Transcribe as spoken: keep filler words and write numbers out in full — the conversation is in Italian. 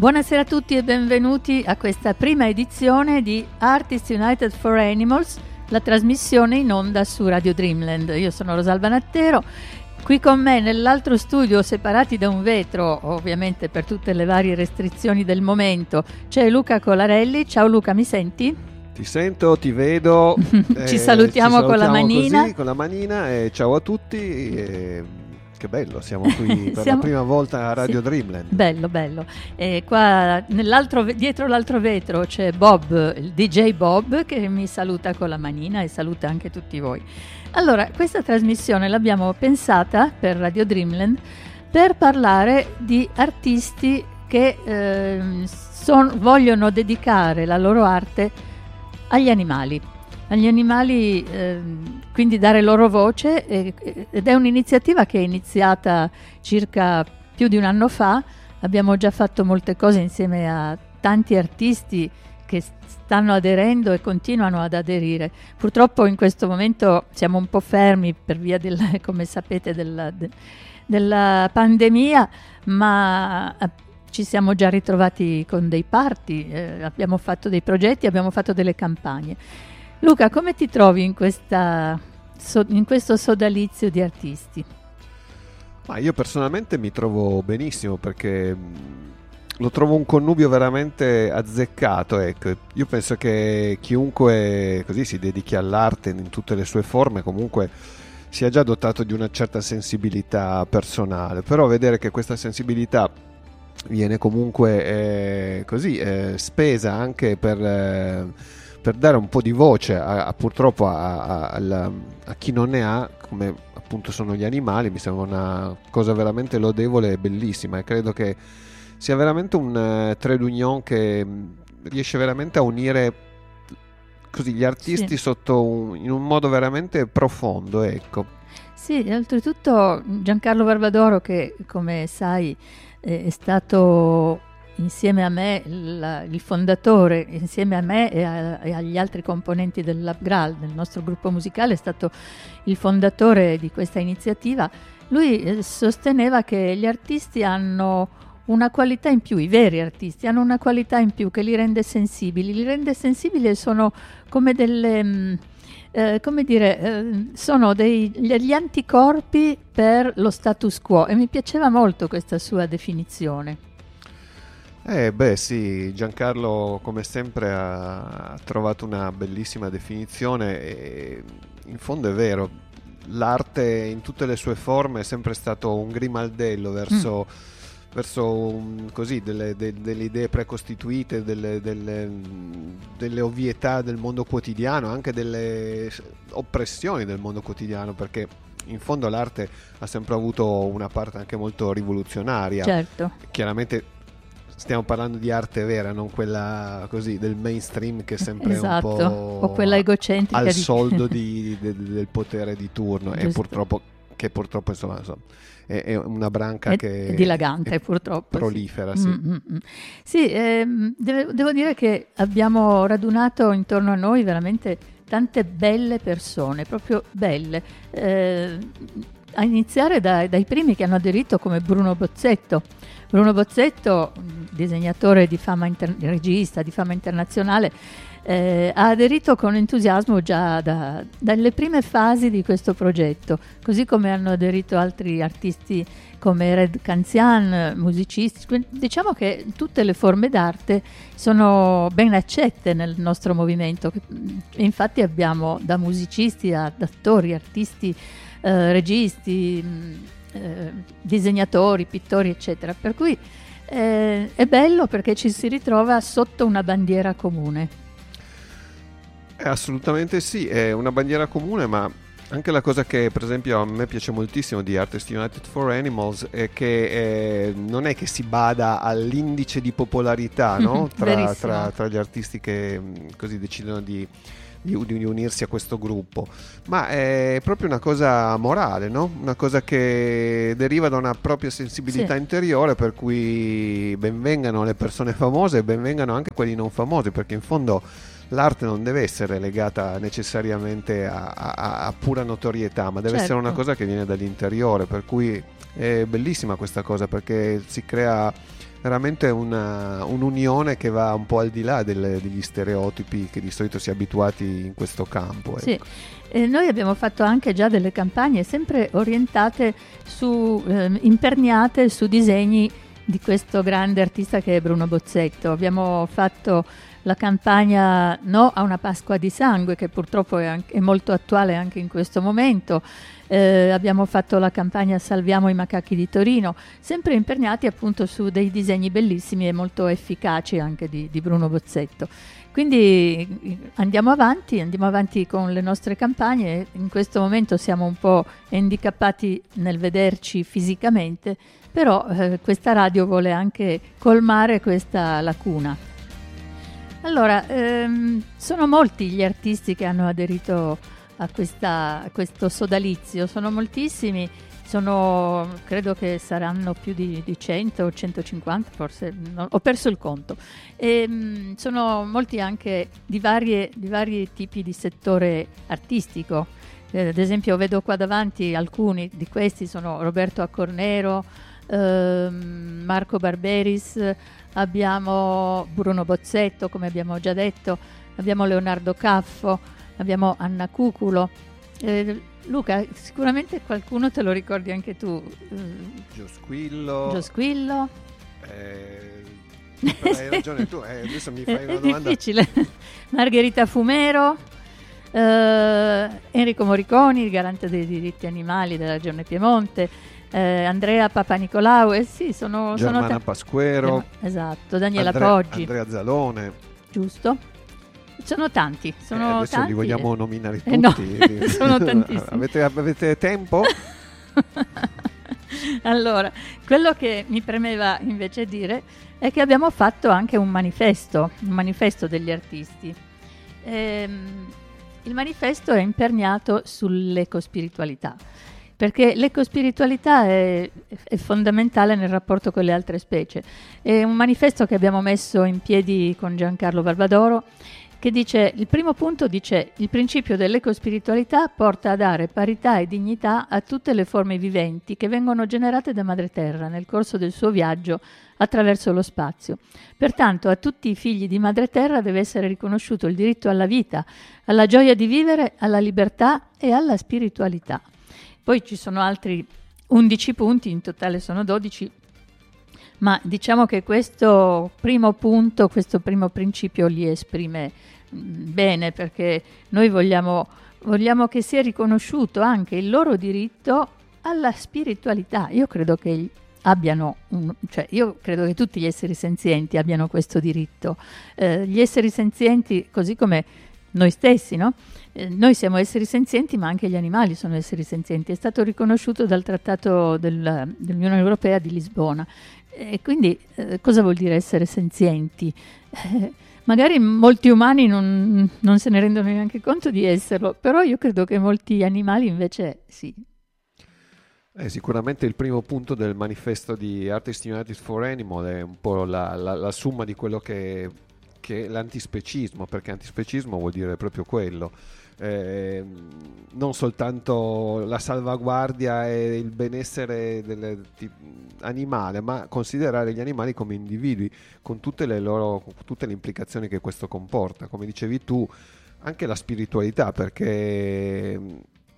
Buonasera a tutti e benvenuti a questa prima edizione di Artists United for Animals, la trasmissione in onda su Radio Dreamland. Io sono Rosalba Nattero, qui con me nell'altro studio, separati da un vetro, ovviamente per tutte le varie restrizioni del momento, c'è Luca Colarelli. Ciao Luca, mi senti? Ti sento, ti vedo. ci, eh, salutiamo ci salutiamo con la manina. Così, con la manina e ciao a tutti. E che bello, siamo qui per siamo... la prima volta a Radio sì. Dreamland. Bello, bello. E qua nell'altro, dietro l'altro vetro c'è Bob, il D J Bob, che mi saluta con la manina e saluta anche tutti voi. Allora, questa trasmissione l'abbiamo pensata per Radio Dreamland per parlare di artisti che eh, son, vogliono dedicare la loro arte agli animali. Agli animali, eh, quindi dare loro voce, eh, ed è un'iniziativa che è iniziata circa più di un anno fa. Abbiamo già fatto molte cose insieme a tanti artisti che stanno aderendo e continuano ad aderire. Purtroppo in questo momento siamo un po' fermi per via del, come sapete, della, de, della pandemia, ma ci siamo già ritrovati con dei party, eh, abbiamo fatto dei progetti, abbiamo fatto delle campagne. Luca, come ti trovi in, questa, so, in questo sodalizio di artisti? Ma io personalmente mi trovo benissimo, perché lo trovo un connubio veramente azzeccato. Ecco. Io penso che chiunque così si dedichi all'arte in tutte le sue forme comunque sia già dotato di una certa sensibilità personale, però vedere che questa sensibilità viene comunque eh, così eh, spesa anche per... Eh, per dare un po' di voce a, a, purtroppo a, a, a, a chi non ne ha, come appunto sono gli animali, mi sembra una cosa veramente lodevole e bellissima, e credo che sia veramente un uh, trade union che mh, riesce veramente a unire così gli artisti sì. sotto un, in un modo veramente profondo, ecco. Sì, oltretutto Giancarlo Barbadoro, che come sai eh, è stato insieme a me il, il fondatore, insieme a me e, a, e agli altri componenti del Lab Graal, del nostro gruppo musicale, è stato il fondatore di questa iniziativa. Lui eh, sosteneva che gli artisti hanno una qualità in più, i veri artisti hanno una qualità in più che li rende sensibili, li rende sensibili e sono come delle... Mh, eh, come dire, eh, sono dei, gli anticorpi per lo status quo, e mi piaceva molto questa sua definizione. Eh beh sì, Giancarlo come sempre ha trovato una bellissima definizione, e in fondo è vero, l'arte in tutte le sue forme è sempre stato un grimaldello verso, mm. verso un, così, delle, de, delle idee precostituite, delle, delle, delle ovvietà del mondo quotidiano, anche delle oppressioni del mondo quotidiano, perché in fondo l'arte ha sempre avuto una parte anche molto rivoluzionaria. Certo. Chiaramente stiamo parlando di arte vera, non quella così del mainstream che è sempre esatto. un po' o quella egocentrica al di... soldo di, de, del potere di turno. Giusto. E purtroppo che purtroppo insomma, insomma è, è una branca è che è dilagante, è purtroppo prolifera. Sì, sì, mm-hmm. sì ehm, devo, devo dire che abbiamo radunato intorno a noi veramente tante belle persone, proprio belle, eh, a iniziare dai, dai primi che hanno aderito, come Bruno Bozzetto. Bruno Bozzetto, disegnatore di fama inter- regista di fama internazionale, eh, ha aderito con entusiasmo già da, dalle prime fasi di questo progetto, così come hanno aderito altri artisti come Red Canzian, musicisti. Diciamo che tutte le forme d'arte sono ben accette nel nostro movimento, e infatti abbiamo da musicisti ad attori, artisti, eh, registi, eh, disegnatori, pittori, eccetera. Per cui eh, è bello perché ci si ritrova sotto una bandiera comune. Eh, assolutamente sì, è una bandiera comune, ma anche la cosa che per esempio a me piace moltissimo di Artists United for Animals è che eh, non è che si bada all'indice di popolarità, no? tra, tra, tra gli artisti che così decidono di, di, di unirsi a questo gruppo, ma è proprio una cosa morale, no? Una cosa che deriva da una propria sensibilità sì. interiore, per cui benvengano le persone famose e benvengano anche quelli non famosi, perché in fondo l'arte non deve essere legata necessariamente a, a, a pura notorietà, ma deve certo. essere una cosa che viene dall'interiore, per cui è bellissima questa cosa, perché si crea veramente una, un'unione che va un po' al di là delle, degli stereotipi che di solito si è abituati in questo campo. Ecco. Sì. Eh, noi abbiamo fatto anche già delle campagne sempre orientate su, eh, imperniate su disegni di questo grande artista che è Bruno Bozzetto. Abbiamo fatto la campagna No a una Pasqua di sangue, che purtroppo è, anche, è molto attuale anche in questo momento. Eh, abbiamo fatto la campagna Salviamo i macachi di Torino, sempre imperniati appunto su dei disegni bellissimi e molto efficaci anche di, di Bruno Bozzetto. Quindi andiamo avanti, andiamo avanti con le nostre campagne. In questo momento siamo un po' handicappati nel vederci fisicamente, però eh, questa radio vuole anche colmare questa lacuna. Allora, ehm, sono molti gli artisti che hanno aderito a, questa, a questo sodalizio, sono moltissimi, sono, credo che saranno più di, di cento o centocinquanta, forse, no, ho perso il conto. E, mh, sono molti anche di, varie, di vari tipi di settore artistico. Eh, ad esempio vedo qua davanti alcuni di questi, sono Roberto Accornero, ehm, Marco Barberis, abbiamo Bruno Bozzetto, come abbiamo già detto, abbiamo Leonardo Caffo, abbiamo Anna Cuculo. Eh, Luca, sicuramente qualcuno te lo ricordi anche tu. Gio Squillo. Gio Squillo. Eh, hai ragione tu, eh, adesso mi fai una È domanda. difficile. Margherita Fumero, eh, Enrico Morriconi, il garante dei diritti animali della Regione Piemonte, eh, Andrea Papanicolau, eh sì, sono, Germana sono ta- Pasquero. Esatto, Daniela Andrea, Poggi. Andrea Zalone. Giusto. Sono tanti, sono eh, adesso tanti. li vogliamo nominare tutti. Eh no, sono tantissimi. avete, avete tempo? Allora, quello che mi premeva invece dire è che abbiamo fatto anche un manifesto, un manifesto degli artisti. Ehm, il manifesto è imperniato sull'ecospiritualità, perché l'ecospiritualità è, è fondamentale nel rapporto con le altre specie. È un manifesto che abbiamo messo in piedi con Giancarlo Barbadoro, che dice, il primo punto dice, il principio dell'ecospiritualità porta a dare parità e dignità a tutte le forme viventi che vengono generate da Madre Terra nel corso del suo viaggio attraverso lo spazio. Pertanto a tutti i figli di Madre Terra deve essere riconosciuto il diritto alla vita, alla gioia di vivere, alla libertà e alla spiritualità. Poi ci sono altri undici punti, in totale sono dodici, ma diciamo che questo primo punto, questo primo principio li esprime bene, perché noi vogliamo, vogliamo che sia riconosciuto anche il loro diritto alla spiritualità. Io credo che abbiano, un, cioè io credo che tutti gli esseri senzienti abbiano questo diritto. Eh, gli esseri senzienti, così come noi stessi, no? Eh, noi siamo esseri senzienti, ma anche gli animali sono esseri senzienti. È stato riconosciuto dal Trattato del, dell'Unione Europea di Lisbona. E quindi eh, cosa vuol dire essere senzienti? Eh, magari molti umani non, non se ne rendono neanche conto di esserlo, però io credo che molti animali invece sì. Eh, sicuramente il primo punto del manifesto di Artists United for Animal è un po' la, la, la somma di quello che, che è l'antispecismo, perché antispecismo vuol dire proprio quello. Eh, non soltanto la salvaguardia e il benessere dell'animale, ma considerare gli animali come individui con tutte le loro, con tutte le implicazioni che questo comporta, come dicevi tu, anche la spiritualità, perché